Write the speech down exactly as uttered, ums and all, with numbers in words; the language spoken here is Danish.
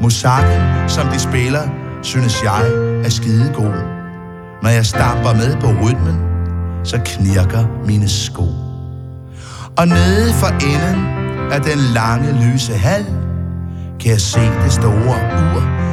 Musakken, som de spiller, synes jeg er skidegod. Når jeg stamper med på rytmen, så knirker mine sko. Og nede for enden af den lange lyse hal, kan jeg se det store ur